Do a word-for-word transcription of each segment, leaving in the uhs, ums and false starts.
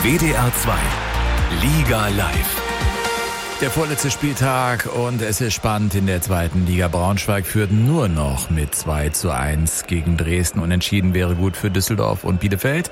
W D R zwei Liga Live. Der vorletzte Spieltag und es ist spannend in der zweiten Liga. Braunschweig führt nur noch mit zwei zu eins gegen Dresden. Unentschieden wäre gut für Düsseldorf und Bielefeld.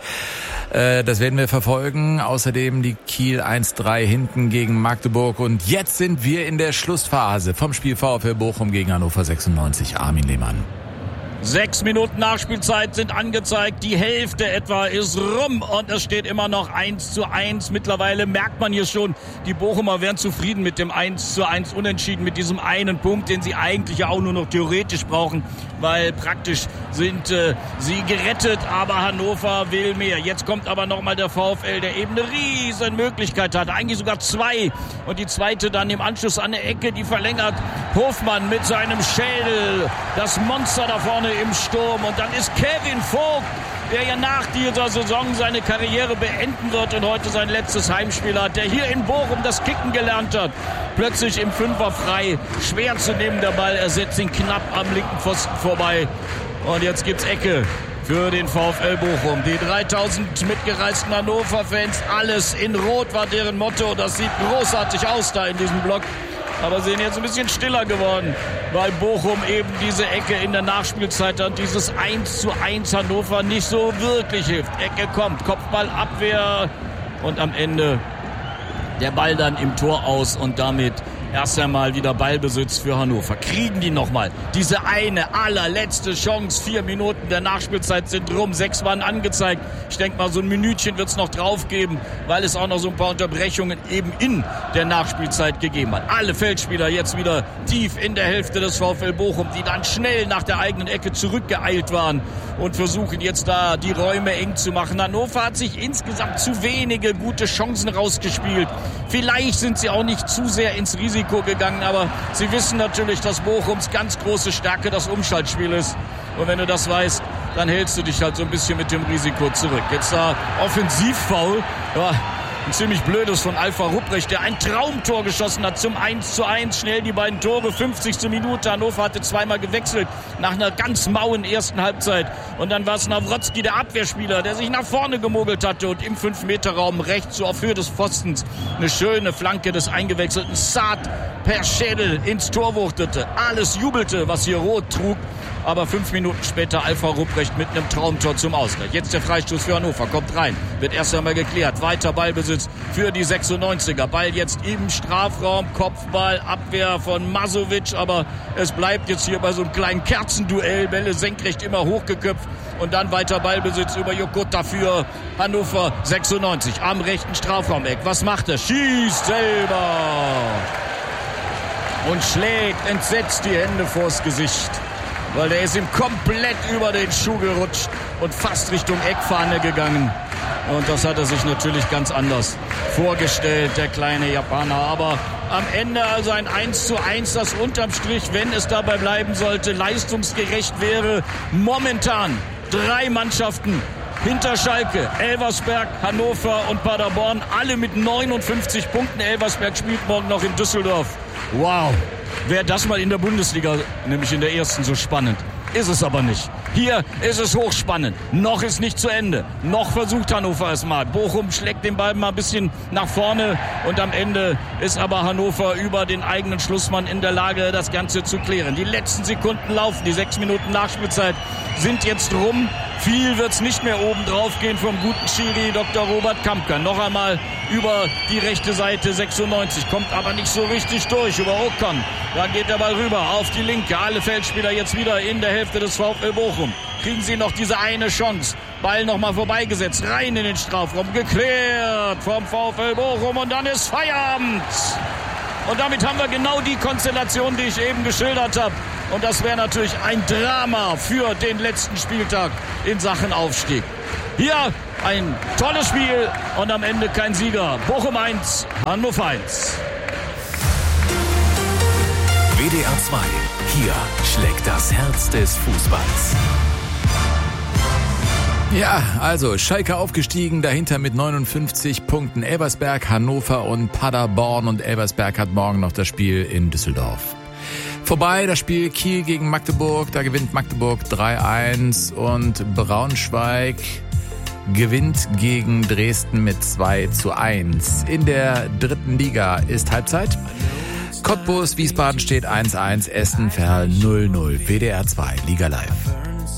Äh, das werden wir verfolgen. Außerdem liegt Kiel eins drei hinten gegen Magdeburg. Und jetzt sind wir in der Schlussphase vom Spiel VfL Bochum gegen Hannover sechsundneunzig. Armin Lehmann. Sechs Minuten Nachspielzeit sind angezeigt, die Hälfte etwa ist rum und es steht immer noch eins zu eins. Mittlerweile merkt man hier schon, die Bochumer wären zufrieden mit dem eins zu eins Unentschieden, mit diesem einen Punkt, den sie eigentlich ja auch nur noch theoretisch brauchen, weil praktisch sind äh, sie gerettet, aber Hannover will mehr. Jetzt kommt aber nochmal der VfL, der eben eine riesen Möglichkeit hat, eigentlich sogar zwei, und die zweite dann im Anschluss an der Ecke, die verlängert Hofmann mit seinem Schädel, das Monster da vorne im Sturm, und dann ist Kevin Vogt, der ja nach dieser Saison seine Karriere beenden wird und heute sein letztes Heimspiel hat, der hier in Bochum das Kicken gelernt hat, plötzlich im Fünfer frei, schwer zu nehmen der Ball, er setzt ihn knapp am linken Pfosten vorbei und jetzt gibt's Ecke für den VfL Bochum. Die dreitausend mitgereisten Hannover-Fans, alles in Rot war deren Motto, das sieht großartig aus da in diesem Block. Aber sind jetzt ein bisschen stiller geworden, weil Bochum eben diese Ecke in der Nachspielzeit hat. Dieses eins zu eins Hannover nicht so wirklich hilft. Ecke kommt, Kopfballabwehr und am Ende der Ball dann im Tor aus und damit erst einmal wieder Ballbesitz für Hannover. Kriegen die nochmal diese eine allerletzte Chance. Vier Minuten der Nachspielzeit sind rum. Sechs waren angezeigt. Ich denke mal, so ein Minütchen wird es noch drauf geben, weil es auch noch so ein paar Unterbrechungen eben in der Nachspielzeit gegeben hat. Alle Feldspieler jetzt wieder tief in der Hälfte des VfL Bochum, die dann schnell nach der eigenen Ecke zurückgeeilt waren und versuchen jetzt da die Räume eng zu machen. Hannover hat sich insgesamt zu wenige gute Chancen rausgespielt. Vielleicht sind sie auch nicht zu sehr ins Risiko gegangen, aber sie wissen natürlich, dass Bochums ganz große Stärke das Umschaltspiel ist. Und wenn du das weißt, dann hältst du dich halt so ein bisschen mit dem Risiko zurück. Jetzt da Offensivfoul, ja, ein ziemlich blödes von Alpha Rupprecht, der ein Traumtor geschossen hat zum eins zu eins. Schnell die beiden Tore, fünfzigste Minute. Hannover hatte zweimal gewechselt nach einer ganz mauen ersten Halbzeit. Und dann war es Nawrotzki, der Abwehrspieler, der sich nach vorne gemogelt hatte und im fünf Meter Raum rechts zur Höhe des Pfostens eine schöne Flanke des eingewechselten Saad per Schädel ins Tor wuchtete. Alles jubelte, was hier rot trug. Aber fünf Minuten später Alpha Rupprecht mit einem Traumtor zum Ausgleich. Jetzt der Freistoß für Hannover, kommt rein, wird erst einmal geklärt. Weiter Ballbesitz für die sechsundneunziger. Ball jetzt im Strafraum, Kopfball, Abwehr von Masovic. Aber es bleibt jetzt hier bei so einem kleinen Kerzenduell. Bälle senkrecht immer hochgeköpft. Und dann weiter Ballbesitz über Jokota für Hannover sechsundneunzig am rechten Strafraumeck. Was macht er? Schießt selber und schlägt entsetzt die Hände vors Gesicht, weil der ist ihm komplett über den Schuh gerutscht und fast Richtung Eckfahne gegangen. Und das hat er sich natürlich ganz anders vorgestellt, der kleine Japaner. Aber am Ende also ein eins zu eins, das unterm Strich, wenn es dabei bleiben sollte, leistungsgerecht wäre. Momentan drei Mannschaften hinter Schalke, Elversberg, Hannover und Paderborn, alle mit neunundfünfzig Punkten. Elversberg spielt morgen noch in Düsseldorf. Wow. Wäre das mal in der Bundesliga, nämlich in der ersten, so spannend. Ist es aber nicht. Hier ist es hochspannend. Noch ist nicht zu Ende. Noch versucht Hannover es mal. Bochum schlägt den Ball mal ein bisschen nach vorne und am Ende ist aber Hannover über den eigenen Schlussmann in der Lage, das Ganze zu klären. Die letzten Sekunden laufen. Die sechs Minuten Nachspielzeit sind jetzt rum. Viel wird's nicht mehr oben drauf gehen vom guten Schiri Doktor Robert Kampka. Noch einmal über die rechte Seite sechsundneunzig, kommt aber nicht so richtig durch über Okan. Dann geht der Ball rüber auf die linke. Alle Feldspieler jetzt wieder in der Hälfte des VfL Bochum. Kriegen sie noch diese eine Chance. Ball nochmal vorbeigesetzt, rein in den Strafraum, geklärt vom VfL Bochum und dann ist Feierabend. Und damit haben wir genau die Konstellation, die ich eben geschildert habe. Und das wäre natürlich ein Drama für den letzten Spieltag in Sachen Aufstieg. Hier ein tolles Spiel und am Ende kein Sieger. Bochum eins, Hannover eins. W D R zwei. Hier schlägt das Herz des Fußballs. Ja, also Schalke aufgestiegen, dahinter mit neunundfünfzig Punkten Elversberg, Hannover und Paderborn. Und Elversberg hat morgen noch das Spiel in Düsseldorf. Vorbei das Spiel Kiel gegen Magdeburg, da gewinnt Magdeburg drei eins und Braunschweig gewinnt gegen Dresden mit zwei zu eins. In der dritten Liga ist Halbzeit. Cottbus, Wiesbaden steht eins eins, Essen, Verl null null. W D R zwei, Liga Live.